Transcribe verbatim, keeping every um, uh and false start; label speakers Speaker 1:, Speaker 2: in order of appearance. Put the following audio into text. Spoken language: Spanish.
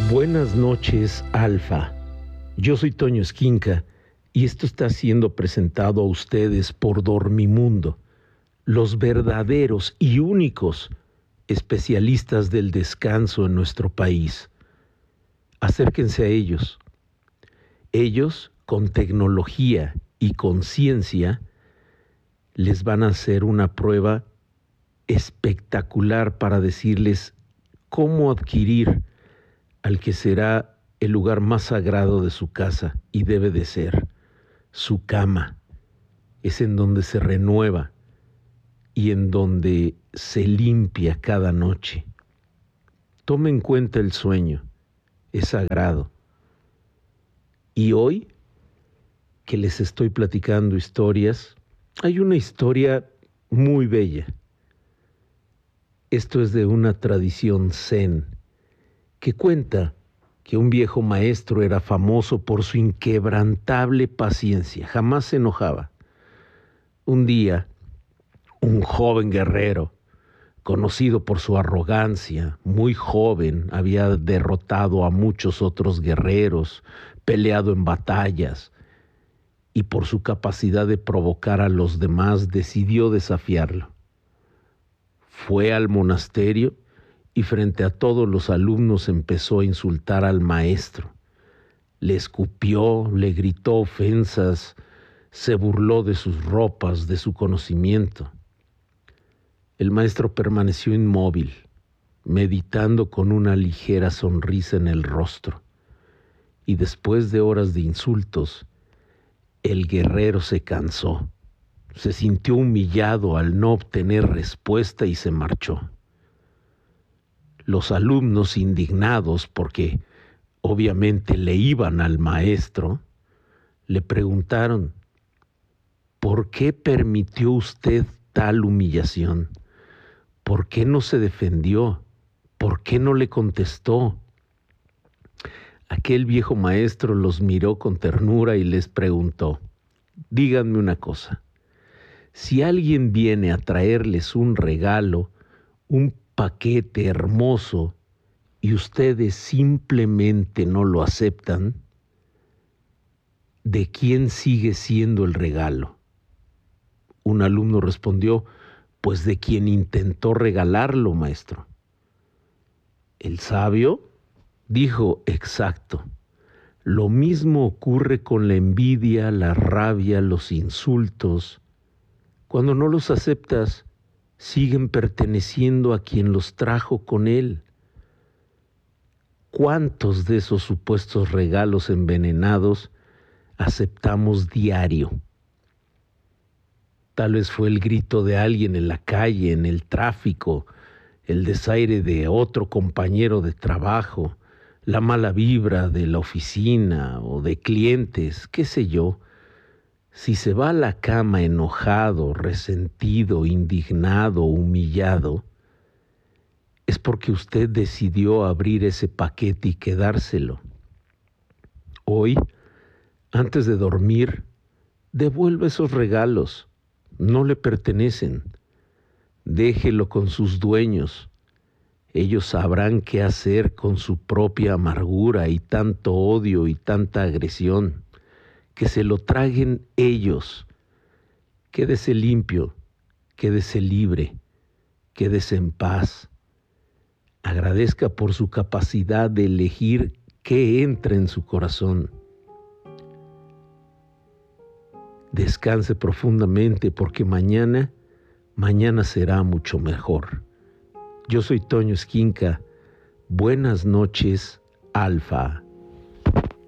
Speaker 1: Buenas noches, Alfa. Yo soy Toño Esquinca y esto está siendo presentado a ustedes por Dormimundo, los verdaderos y únicos especialistas del descanso en nuestro país. Acérquense a ellos. Ellos, con tecnología y con ciencia, les van a hacer una prueba espectacular para decirles cómo adquirir al que será el lugar más sagrado de su casa, y debe de ser su cama. Es en donde se renueva y en donde se limpia cada noche. Tome en cuenta el sueño, es sagrado. Y hoy que les estoy platicando historias, hay una historia muy bella. Esto es de una tradición zen que cuenta que un viejo maestro era famoso por su inquebrantable paciencia, jamás se enojaba. Un día, un joven guerrero, conocido por su arrogancia, muy joven, había derrotado a muchos otros guerreros, peleado en batallas, y por su capacidad de provocar a los demás decidió desafiarlo. Fue al monasterio y frente a todos los alumnos empezó a insultar al maestro. Le escupió, le gritó ofensas, se burló de sus ropas, de su conocimiento. El maestro permaneció inmóvil, meditando con una ligera sonrisa en el rostro. Y después de horas de insultos, el guerrero se cansó, se sintió humillado al no obtener respuesta y se marchó. Los alumnos, indignados porque obviamente le iban al maestro, le preguntaron: ¿por qué permitió usted tal humillación? ¿Por qué no se defendió? ¿Por qué no le contestó? Aquel viejo maestro los miró con ternura y les preguntó: díganme una cosa, si alguien viene a traerles un regalo, un paquete hermoso, y ustedes simplemente no lo aceptan, ¿de quién sigue siendo el regalo? Un alumno respondió: pues de quien intentó regalarlo, maestro. El sabio dijo: exacto. Lo mismo ocurre con la envidia, la rabia, los insultos. Cuando no los aceptas, siguen perteneciendo a quien los trajo con él. ¿Cuántos de esos supuestos regalos envenenados aceptamos diario? Tal vez fue el grito de alguien en la calle, en el tráfico, el desaire de otro compañero de trabajo, la mala vibra de la oficina o de clientes, qué sé yo. Si se va a la cama enojado, resentido, indignado, humillado, es porque usted decidió abrir ese paquete y quedárselo. Hoy, antes de dormir, devuelva esos regalos. No le pertenecen. Déjelo con sus dueños. Ellos sabrán qué hacer con su propia amargura y tanto odio y tanta agresión. Que se lo traguen ellos. Quédese limpio, quédese libre, quédese en paz. Agradezca por su capacidad de elegir qué entra en su corazón. Descanse profundamente porque mañana, mañana será mucho mejor. Yo soy Toño Esquinca. Buenas noches, Alfa.